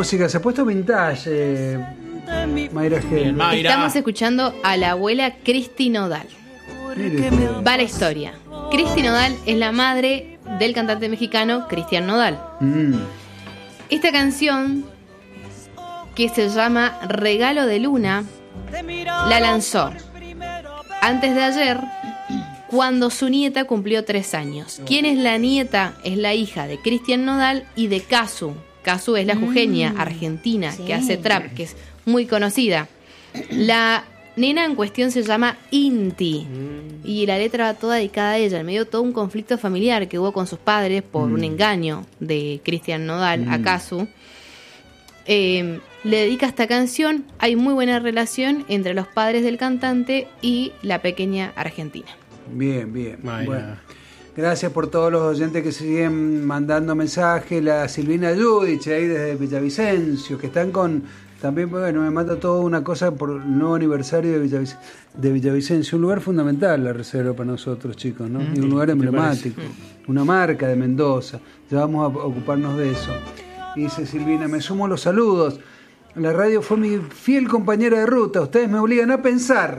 música, se ha puesto vintage, Mayra Gel. Bien, Mayra. Estamos escuchando a la abuela Cristi Nodal. Mire, Va la historia. Cristi Nodal es la madre del cantante mexicano Cristian Nodal. Esta canción, que se llama Regalo de Luna, la lanzó antes de ayer, cuando su nieta cumplió 3 años. ¿Quién es la nieta? Es la hija de Cristian Nodal y de Cazzu. Cazzu es la jujeña argentina que hace trap, que es muy conocida. La nena en cuestión se llama Inti y la letra va toda dedicada a ella, en medio de todo un conflicto familiar que hubo con sus padres por un engaño de Cristian Nodal a Cazzu. Le dedica esta canción. Hay muy buena relación entre los padres del cantante y la pequeña argentina. Bien. Bueno, gracias por todos los oyentes que siguen mandando mensajes. La Silvina Judich ahí desde Villavicencio, que están con... También, bueno, me manda toda una cosa por el nuevo aniversario de Villavicencio. Un lugar fundamental la reserva para nosotros, chicos, ¿no? Y un lugar emblemático. Una marca de Mendoza. Ya vamos a ocuparnos de eso. Y dice Silvina, me sumo a los saludos. La radio fue mi fiel compañera de ruta. Ustedes me obligan a pensar.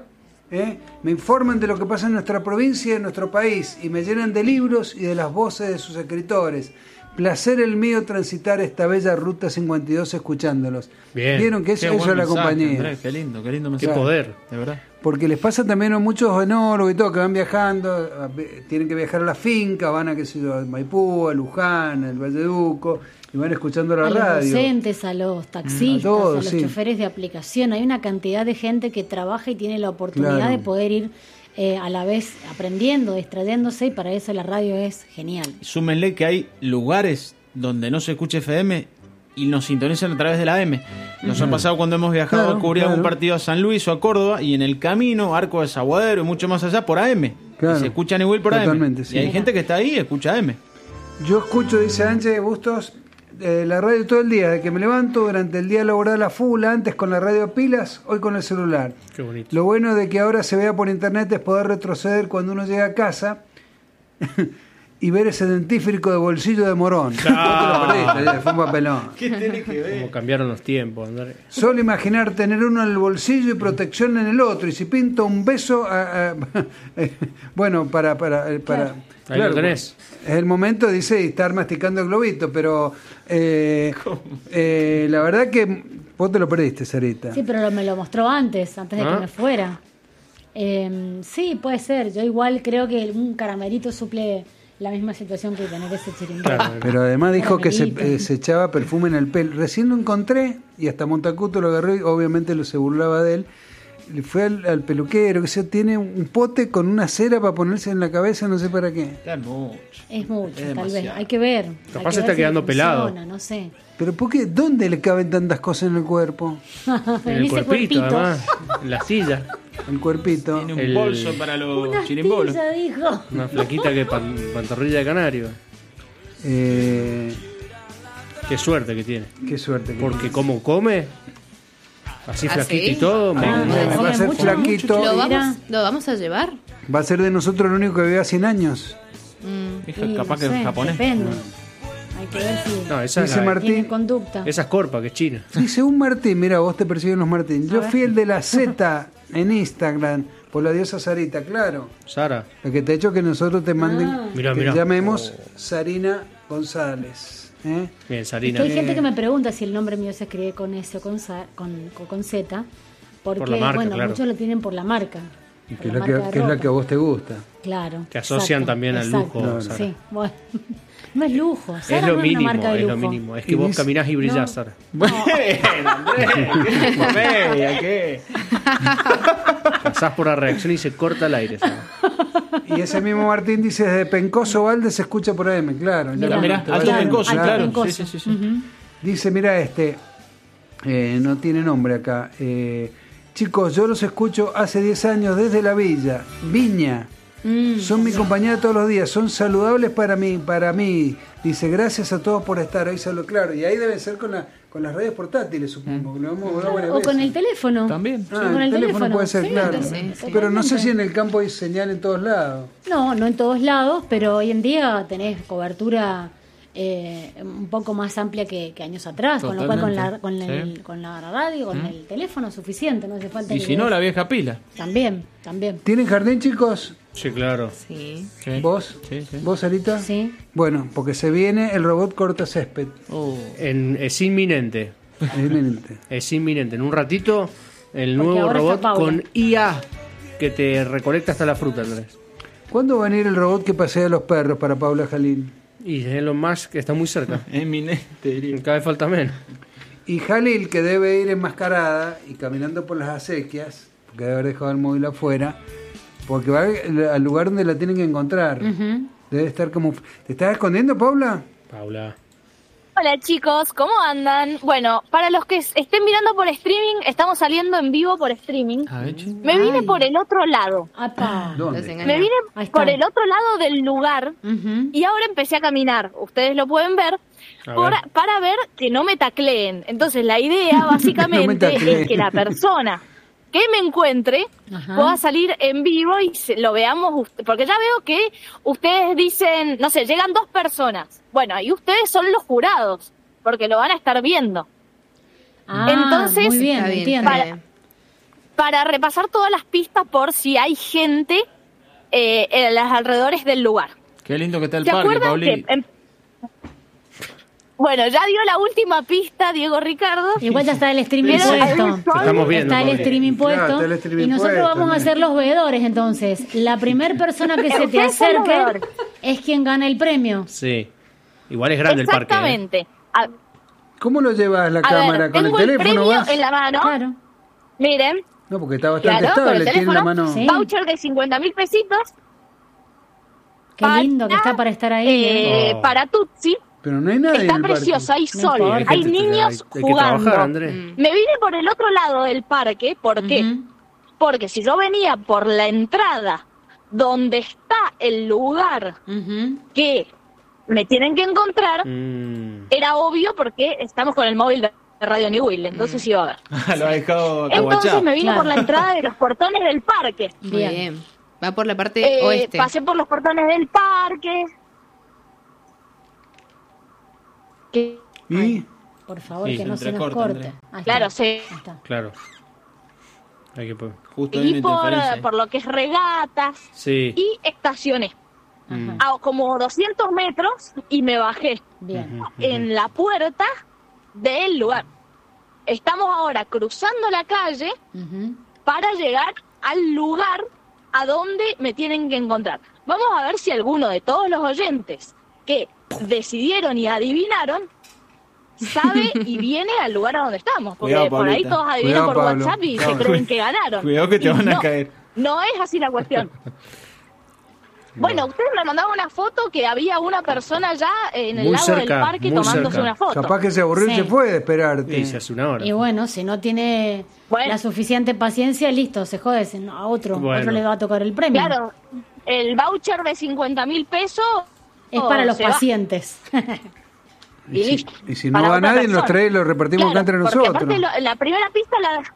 Me informan de lo que pasa en nuestra provincia y en nuestro país. Y me llenan de libros y de las voces de sus escritores. Placer el mío transitar esta bella ruta 52 escuchándolos. Bien. Vieron que eso es la compañía. Andrés, qué lindo mensaje. Qué poder, de verdad. Porque les pasa también a muchos enólogos y todo que van viajando, tienen que viajar a la finca, van a, qué sé yo, a Maipú, a Luján, al Valleduco, y van escuchando la a radio. A los docentes, a los taxistas, a todos, a los choferes de aplicación. Hay una cantidad de gente que trabaja y tiene la oportunidad de poder ir a la vez aprendiendo, distrayéndose, y para eso la radio es genial. Súmenle que hay lugares donde no se escucha FM y nos sintonizan a través de la AM. Nos ha pasado cuando hemos viajado a cubrir algún partido a San Luis o a Córdoba, y en el camino, Arco de Zaguadero y mucho más allá, por AM. Y se escuchan igual por AM. Sí. Y hay gente que está ahí y escucha AM. Yo escucho, dice Ángel Bustos, la radio todo el día, desde que me levanto, durante el día laboral a full, antes con la radio a pilas, hoy con el celular. Qué bonito. Lo bueno de que ahora se vea por internet es poder retroceder cuando uno llega a casa y ver ese dentífrico de bolsillo de Morón. Ah. No te lo perdiste, fue un papelón. ¿Qué tiene que ver? Cómo cambiaron los tiempos, Andrés. Solo imaginar tener uno en el bolsillo y protección en el otro, y si pinto un beso bueno, para Ahí lo tenés. es el momento, dice, de estar masticando el globito, pero la verdad que vos te lo perdiste, Sarita. Sí, pero me lo mostró antes de que me fuera. Sí, puede ser. Yo igual creo que un caramelito suple la misma situación que tener ese chirimbolo. Claro. Pero además dijo que Caramelito. se echaba perfume en el pelo. Recién lo encontré y hasta Montacuto lo agarró y obviamente se burlaba de él. Le fue al peluquero, que se tiene un pote con una cera para ponerse en la cabeza, no sé para qué. Es mucho, Es tal vez. demasiado. Hay que ver. Capaz Hay que está ver si quedando funciona, pelado. No sé. Pero ¿por qué? ¿Dónde le caben tantas cosas en el cuerpo? En En el ese cuerpito, además. En la silla. El cuerpito. Tiene un El- bolso para los Una chirimbolos. astilla, dijo. Una flaquita que pantorrilla de canario. Qué Qué suerte que tiene. suerte. que Porque como come, así ¿Ah, flaquito sí? y todo, Ah, va a ser mucho, flaquito. mucho. ¿Lo vamos a llevar? Va a ser de nosotros el único que viva 100 años. Y Capaz no que sé, es japonés. Depende. Hay que ver si No, esa es Dice la, Martín. tiene conducta. esa es Corpa, que es china. Dice un Martín, mira, vos te persiguen los Martín. Yo fui el de la Z en Instagram, por la diosa Sarita, claro. Sara. Lo que te ha hecho que nosotros te manden, Mirá, te mirá. llamemos Sarina González. Bien, Es Sarina. que hay gente que me pregunta si el nombre mío se escribe con S o con Z, porque Por la marca, bueno, claro. muchos lo tienen por la marca. Que por es la la marca de que es la ropa. que a vos te gusta. Claro. Que asocian también al lujo, exacto, Sara. Sí, bueno. No es lujo. Es Sara lo no es mínimo, una marca de es lo lujo. mínimo. Es Y que vos dice- caminás y brillás, No. Sara. Bueno, Andrés, ¿qué comedia, qué? Pasás por la reacción y se corta el aire, Sara. Y ese mismo Martín dice, desde Pencoso Valde se escucha por AM, claro. Mirá, Mirá, Te va Alto claro, Pencoso, Alto claro. Pencoso. Sí, sí, sí. Ujú. Dice, mira no tiene nombre acá. Chicos, yo los escucho hace 10 años desde la Viña. Son mi compañía todos los días, son saludables para mí. Dice, gracias a todos por estar hoy, claro. Y ahí debe ser con las redes portátiles, supongo. Que lo hemos hablado varias O con veces. el teléfono. También. Sí, con el teléfono. puede ser, Sí, claro. sí, Pero no sé totalmente. si en el campo hay señal en todos lados. No en todos lados, pero hoy en día tenés cobertura un poco más amplia que años atrás, con lo cual con la radio, con el teléfono es suficiente, no hace falta. Y si no, la vieja pila. También. ¿Tienen jardín, chicos? Sí, claro. Sí. ¿Vos? Sí. ¿Vos, Sarita? Sí. Bueno, porque se viene el robot corta césped. Es inminente. Eminente. Es inminente. En un ratito, el Porque nuevo ahora robot está Paula. con IA que te recolecta hasta la fruta, Andrés. ¿Cuándo va a venir el robot que pasea a los perros para Paula Jalil? Y Elon Musk está muy cerca. Eminente, diría. Cada vez falta menos. Y Jalil, que debe ir enmascarada y caminando por las acequias, porque debe haber dejado el móvil afuera, porque va al lugar donde la tienen que encontrar. Debe estar como... ¿Te estás escondiendo, Paula? Paula. Hola chicos, ¿cómo andan? Bueno, para los que estén mirando por streaming, estamos saliendo en vivo por streaming. Me vine por el otro lado. ¡Apa! ¿Dónde? Los engañó. Me vine Ahí está. por el otro lado del lugar y ahora empecé a caminar. Ustedes lo pueden ver. Para ver que no me tacleen. Entonces la idea básicamente es que la persona que me encuentre pueda salir en vivo y lo veamos, porque ya veo que ustedes dicen, no sé, llegan 2 personas. Bueno, y ustedes son los jurados, porque lo van a estar viendo. Entonces, muy bien, Está bien, entiendo. está bien. Para repasar todas las pistas por si hay gente en los alrededores del lugar. Qué lindo que está el ¿Se parque, acuerdan Pauli. que bueno, ya dio la última pista Diego Ricardo? Igual ya está el streaming Pero puesto. Te estamos viendo, Está el Pauli. streaming Claro, puesto. está el streaming Y nosotros puesto, vamos a ¿no? ser los veedores, entonces. La primer persona que se te Ustedes son los acerque veedores. es quien gana el premio. Sí. Igual es grande el parque. Exactamente. ¿Cómo lo llevas la A cámara? ver, ¿Con el tengo teléfono premio vas? en la mano. Claro. Miren, No, porque está bastante claro, con el estable, tiene la teléfono, mano... Sí. voucher de 50.000 pesitos. Qué lindo que está para estar ahí. Oh. Para Tutsi. Pero no hay nadie Está en el parque. precioso, hay No sol, importa. hay niños Hay que trabajar, jugando. Andrés. Me vine por el otro lado del parque, ¿por qué? Ujú. Porque si yo venía por la entrada donde está el lugar Ujú. que me tienen que encontrar, era obvio porque estamos con el móvil de Radio New Will, entonces iba a ver. Lo ha dejado Entonces aguachado. me vine Claro. por la entrada de los portones del parque. Muy Bien. bien. Va por la parte oeste. Pasé por los portones del parque. Que, ¿Y? Por favor, Sí, que se no se nos entrecorta, corte. Andrés. Ahí claro, está. sí. Ahí está. Claro. Hay que poner. Justo hay Y una interferencia. por lo que es regatas Sí. y estacioné. A como 200 metros y me bajé Bien. en la puerta del lugar. Estamos ahora cruzando la calle Ujú. para llegar al lugar a donde me tienen que encontrar. Vamos a ver si alguno de todos los oyentes que decidieron y adivinaron sabe y viene al lugar a donde estamos. Porque Cuidado, por ahí Pablita. todos adivinan Cuidado, por Pablo. WhatsApp y Cuidado. se creen que ganaron. Cuidado que te Y van a no, caer. No es así la cuestión. Bueno, ustedes me mandaban una foto que había una persona ya en el Muy lado cerca, del parque muy tomándose cerca. una foto. Capaz que se aburrió y Sí. se fue de esperarte. Y se hace una hora. Y bueno, si no tiene Bueno. la suficiente paciencia, listo, se jode. A otro Bueno. le va a tocar el premio. Claro, el voucher de 50.000 pesos Es para los se va. pacientes. Y listo. Y si no Para va otra nadie, los persona. trae y los repartimos acá entre porque nosotros. aparte la primera pista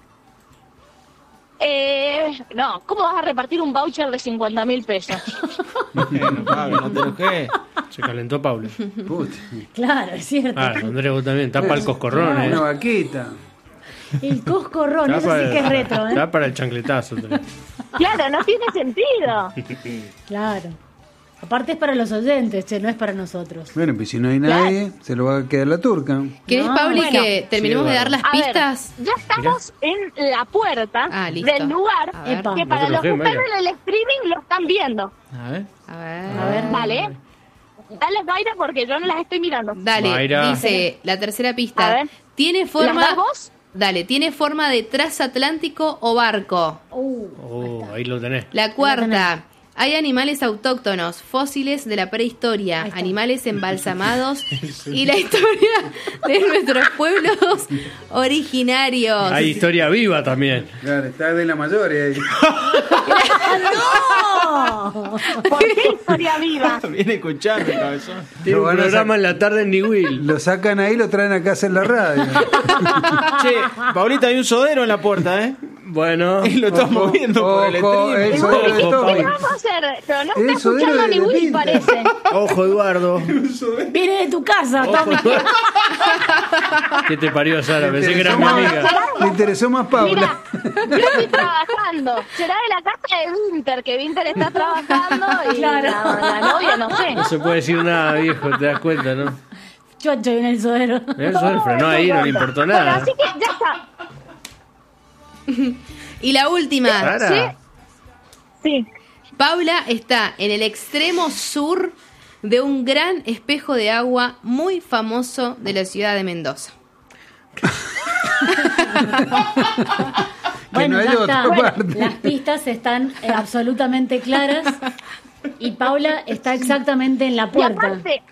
no, ¿cómo vas a repartir un voucher de 50.000 pesos? Bueno, Pablo, no te enojes. Se calentó Pablo. Puta, Claro, es cierto. Ah, Andrés, vos también. Tapa el coscorrón, una vaquita. El coscorrón, eso sí que es retro, ¿eh? Está para el chancletazo. Andrés. Claro, no tiene sentido. Claro. Aparte es para los oyentes, che, no es para nosotros. Bueno, pues si no hay nadie, se lo va a quedar la turca. ¿Querés, No, Pauli, bueno. que terminemos de dar las A ver, pistas? ya estamos en la puerta Listo. del lugar A ver. Epa. que No para te los que enojes, están en el streaming lo están viendo. A ver. A ver. A ver. ¿Vale? Dale, Mayra, porque yo no las estoy mirando. Dale, Mayra. dice la tercera A pista. ver. ¿Tiene ¿Las forma? das vos? Dale, ¿tiene forma de transatlántico o barco? Oh, ahí lo tenés. La cuarta. Hay animales autóctonos, fósiles de la prehistoria, Ahí está. animales embalsamados y la historia de nuestros pueblos originarios. Hay historia viva también. Claro, está de la mayor ahí. ¿Por qué historia viva? Viene escuchando, cabezón. Tiene Lo un van a programa en la tarde en New Will. Lo sacan ahí y lo traen acá a hacer la radio. Che, Paulita, hay un sodero en la puerta, ¿eh? Bueno. Y lo estamos viendo por el stream. El sodero de ¿Qué Tommy. le vamos a hacer? Pero no El está sodero escuchando de ni Will, Pinta. parece. Ojo, Eduardo. Viene de tu casa, Ojo, Tommy. Eduardo. ¿Qué te parió, Sara? Pensé que eras mi más- amiga. Me interesó más Paula. Mira, yo estoy trabajando. Será de la casa de Winter, que Winter está trabajando y Claro. la novia, no sé. No se puede decir nada, viejo, te das cuenta, ¿no? Chocho viene el sodero. Eso frenó ahí, no le importó Bueno, nada. así que ya está. Y la última. Sara. Sí. Paula está en el extremo sur de un gran espejo de agua muy famoso de la ciudad de Mendoza. Bueno, no hay ya otra está. parte. Las pistas están absolutamente claras y Paula está exactamente en la Y puerta. aparte,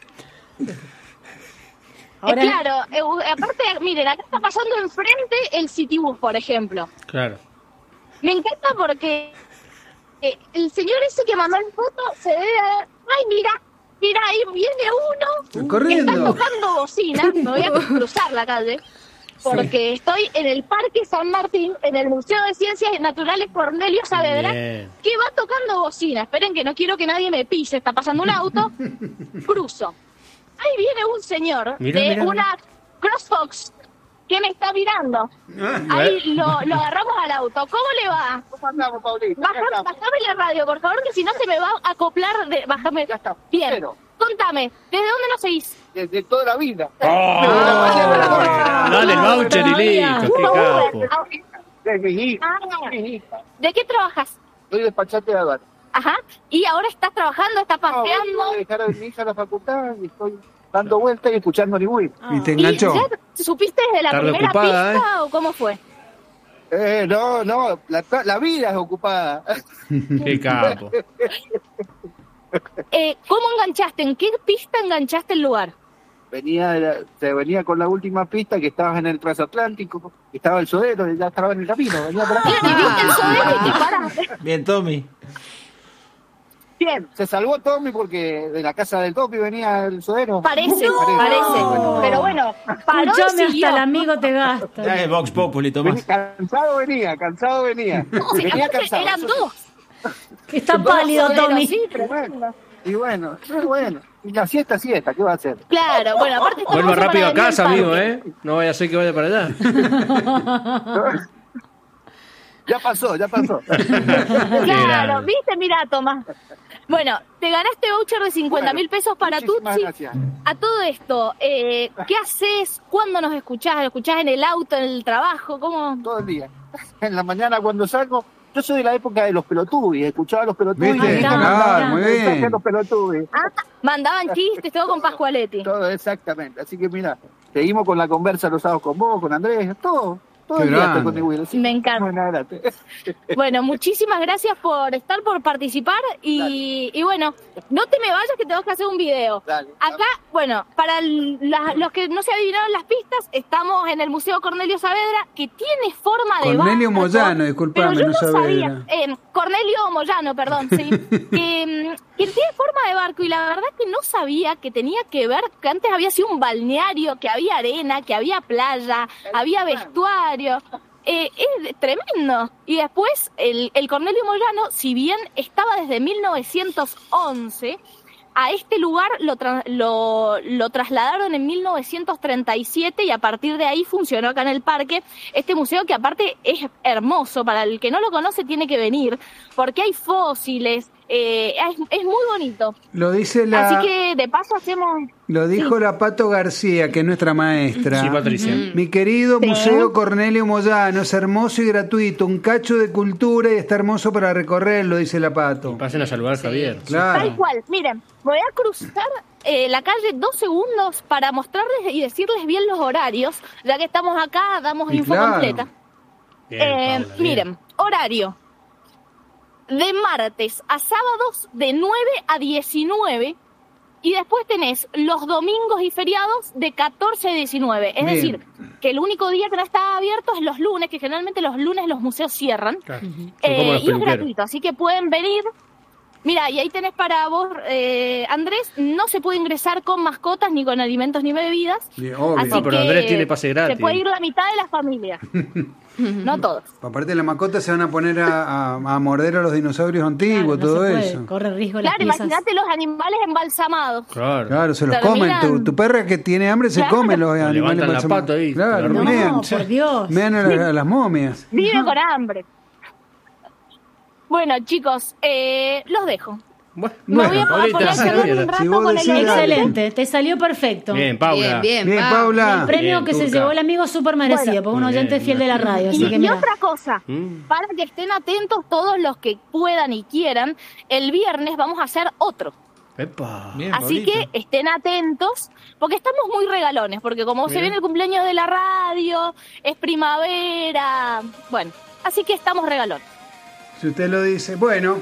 Ahora, claro, aparte, miren, acá está pasando enfrente el Citibus, por ejemplo. Claro. Me encanta porque el señor ese que mandó el foto se debe dar, ay, mira, ahí viene uno que está Corriendo. tocando bocina. Me voy a cruzar la calle porque estoy en el Parque San Martín, en el Museo de Ciencias Naturales Cornelio Saavedra, Bien. que va tocando bocina. Esperen que no quiero que nadie me pise, está pasando un auto, cruzo. Ahí viene un señor Mira, de mira, una CrossFox que me está mirando. Ah, Ahí lo agarramos al auto. ¿Cómo le va? Bájame la radio, por favor, que si no se me va a acoplar. Bájame. Ya está. Bien. Pero, Contame, ¿desde dónde nos seguís? desde toda la vida. Dale el voucher y listo, qué capo. De mi hija. Ah, Mi hija. ¿de qué trabajas? Soy despachante de aduana. Ajá. ¿Y ahora estás trabajando, estás No, paseando? voy a dejar a mi hija a la facultad y estoy dando vueltas y escuchando ni Will. Y te ¿Y enganchó. ya supiste desde la Tarde primera ocupada, pista o cómo fue? No, la vida es ocupada. Qué capo. ¿Cómo enganchaste? ¿En qué pista enganchaste el lugar? Se venía con la última pista que estabas en el transatlántico, estaba el sodero, ya estaba en el camino, venía por acá. Y viste el sodero y te paraste. Bien, Tommy. Bien, se salvó Tommy porque de la casa del Tommy venía el sodero. Parece. Bueno, Pero bueno, paró y escuchame, siguió. hasta el amigo te gasta. Ya es Vox Populi, Tomás. cansado venía. Sí, Venía aparte cansado. eran dos. Está pálido, soderos, Tommy. sí, Y bueno. Y la siesta, ¿qué va a hacer? Claro, bueno, aparte estamos Vuelva rápido a para casa, venir al amigo, parque. ¿eh? No vaya a ser que vaya para allá. Ya pasó. Claro, grande. viste, mira, Tomás. Bueno, te ganaste voucher de 50.000 pesos para Muchísimas Tutsi. gracias. A todo esto, ¿qué haces? ¿Cuándo nos escuchás? ¿Lo escuchás en el auto, en el trabajo? ¿Cómo? Todo el día. En la mañana cuando salgo, yo soy de la época de los pelotubis, escuchaba a los pelotubis. ¿Viste? Ahí está, Claro, mirá. muy Mensaje a bien. los pelotubis. Mandaban chistes, todo con Pascualetti. Todo exactamente. Así que mira, seguimos con la conversa los sábados con vos, con Andrés, todo Qué el día grande. estoy con Will. Así Me que, encanta. bueno, adelante. Bueno, muchísimas gracias por estar, por participar y bueno, no te me vayas que tengo que hacer un video. Dale. Acá, bueno, para los que no se adivinaron las pistas, estamos en el Museo Cornelio Saavedra, que tiene forma de Cornelio barco, Moyano, disculpame, pero yo no no Saavedra. sabía. Cornelio Moyano, perdón, sí. Que tiene forma de barco y la verdad que no sabía que tenía que ver, que antes había sido un balneario, que había arena, que había playa, había vestuario. Es tremendo. Y después el Cornelio Moyano, si bien estaba desde 1911, a este lugar lo trasladaron en 1937 y a partir de ahí funcionó acá en el parque este museo, que aparte es hermoso. Para el que no lo conoce tiene que venir porque hay fósiles, es muy bonito. Lo dice Así que de paso hacemos... Lo dijo la Pato García, que es nuestra maestra. Sí, Patricia. Mi querido Sí. Museo Cornelio Moyano es hermoso y gratuito, un cacho de cultura y está hermoso para recorrerlo, dice la Pato. Pasen a saludar a Javier. Claro. Tal cual. Miren, voy a cruzar la calle 2 segundos para mostrarles y decirles bien los horarios. Ya que estamos acá, damos Y info claro. completa. Bien, Paula, bien. Miren, horario. De martes a sábados de 9 a 19. Y después tenés los domingos y feriados de 14 a 19. Es Bien. decir, que el único día que no está abierto es los lunes, que generalmente los lunes los museos cierran. Claro. Son como los Y es peluqueros. gratuito, así que pueden venir. Mira, y ahí tenés para vos, Andrés, no se puede ingresar con mascotas, ni con alimentos, ni bebidas. Bien, obvio. Así pero que Andrés tiene pase gratis. se puede ir la mitad de la familia. No todos. Aparte de la mascota se van a poner a morder a los dinosaurios antiguos, Claro, no todo se puede, eso. corre riesgo las Claro, piezas. imagínate los animales embalsamados. Claro, se los Terminan- comen. Tu perra que tiene hambre se Claro. come los animales levantan la embalsamados. pata ahí, Claro, te la mean. No, por Dios. Mean a las momias. Vive con hambre. Bueno, chicos, los dejo. Bueno, Me voy a ahorita, poner a charlar un rato Si vos con el decís, dale. Excelente, te salió perfecto. Bien, Paula. Bien, Bien, Pa. Paula. El premio Bien, que se Tuca. llevó el amigo súper merecido, porque un Muy oyente bien, fiel de la radio. Así que Y mira. otra cosa, para que estén atentos todos los que puedan y quieran, el viernes vamos a hacer otro. Epa. Bien, Así Pablito. que estén atentos, porque estamos muy regalones, porque como se viene el cumpleaños de la radio, es primavera, bueno, así que estamos regalones. Si usted lo dice, bueno,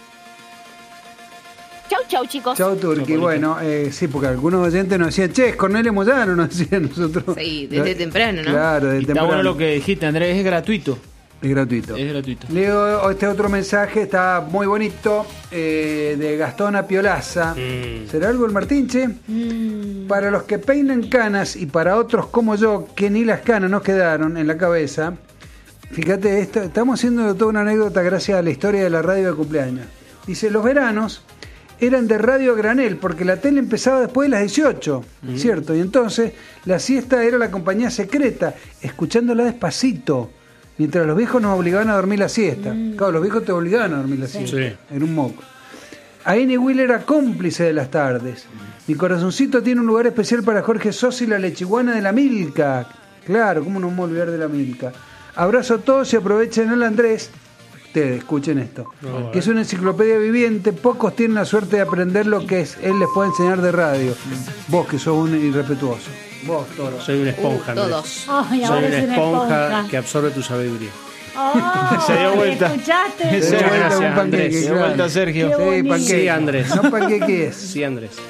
Chau, chau, chicos. chau Turqui. Bueno, sí, porque algunos oyentes nos decían, che, es Cornelio Moyano, nos decían nosotros. Sí, desde temprano, ¿no? Claro, desde Y está temprano. bueno lo que dijiste, Andrés, es gratuito. Es gratuito. Es gratuito. Leo este otro mensaje, está muy bonito, de Gastón Apiolaza. ¿Será algo el Martinche? Para los que peinan canas y para otros como yo, que ni las canas nos quedaron en la cabeza, fíjate, estamos haciendo toda una anécdota gracias a la historia de la radio de cumpleaños. Dice, los veranos eran de radio a granel, porque la tele empezaba después de las 18, ¿cierto? Y entonces la siesta era la compañía secreta, escuchándola despacito. Mientras los viejos nos obligaban a dormir la siesta. Claro, los viejos te obligaban a dormir la siesta. Sí. En un moco. Aine Will era cómplice de las tardes. Mi corazoncito tiene un lugar especial para Jorge Sosi, la lechiguana de la Milka. Claro, ¿cómo no me voy a olvidar de la Milka? Abrazo a todos y aprovechen al Andrés. Ustedes, escuchen esto. Que es una enciclopedia viviente. Pocos tienen la suerte de aprender lo que él les puede enseñar de radio. Vos, que sos un irrespetuoso. Vos, Toro. Soy una esponja, Andrés. Todos. Ay, Soy ahora una es una esponja que absorbe tu sabiduría. Ay, Se dio vuelta. ¿Escuchaste? Se dio vuelta un panqueque, Andrés. Se dio vuelta, Sergio. Qué Sí, bonito. panqueque. Sí, Andrés. No panqueque es. Sí, Andrés.